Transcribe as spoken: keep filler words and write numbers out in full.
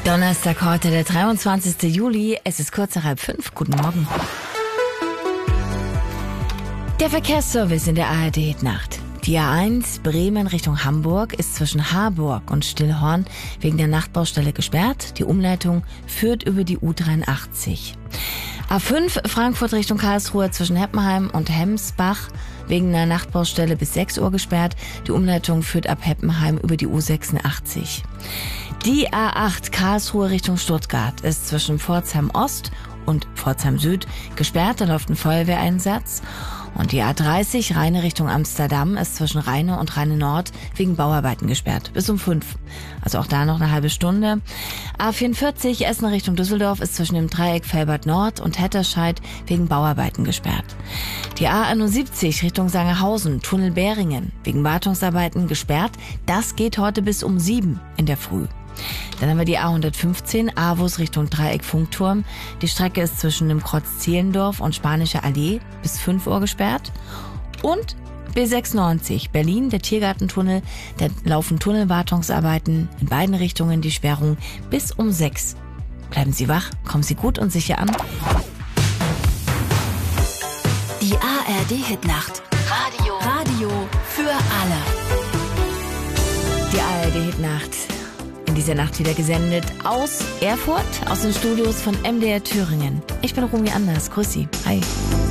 Donnerstag heute, der dreiundzwanzigste Juli. Es ist kurz nach halb fünf. Guten Morgen. Der Verkehrsservice in der A R D-Nacht. Die A eins Bremen Richtung Hamburg ist zwischen Harburg und Stillhorn wegen der Nachtbaustelle gesperrt. Die Umleitung führt über die U dreiundachtzig. A fünf Frankfurt Richtung Karlsruhe zwischen Heppenheim und Hemsbach wegen einer Nachtbaustelle bis sechs Uhr gesperrt. Die Umleitung führt ab Heppenheim über die U sechsundachtzig. Die A acht Karlsruhe Richtung Stuttgart ist zwischen Pforzheim Ost und Pforzheim Süd gesperrt. Da läuft ein Feuerwehreinsatz. Und die A dreißig Rheine Richtung Amsterdam ist zwischen Rheine und Rheine Nord wegen Bauarbeiten gesperrt. Bis um fünf. Also auch da noch eine halbe Stunde. A vierundvierzig Essen Richtung Düsseldorf ist zwischen dem Dreieck Felbert Nord und Hetterscheid wegen Bauarbeiten gesperrt. Die A einundsiebzig Richtung Sangerhausen, Tunnel Beringen, wegen Wartungsarbeiten gesperrt. Das geht heute bis um sieben in der Früh. Dann haben wir die A hundertfünfzehn, Avus Richtung Dreieck Funkturm. Die Strecke ist zwischen dem Kreuz Zehlendorf und Spanische Allee bis fünf Uhr gesperrt. Und B sechsundneunzig, Berlin, der Tiergartentunnel. Da laufen Tunnelwartungsarbeiten in beiden Richtungen, die Sperrung bis um sechs. Bleiben Sie wach, kommen Sie gut und sicher an. Die A R D-Hitnacht. Radio. Radio für alle. Die A R D-Hitnacht. In dieser Nacht wieder gesendet aus Erfurt, aus den Studios von M D R Thüringen. Ich bin Romy Anders. Grüß Sie. Hi.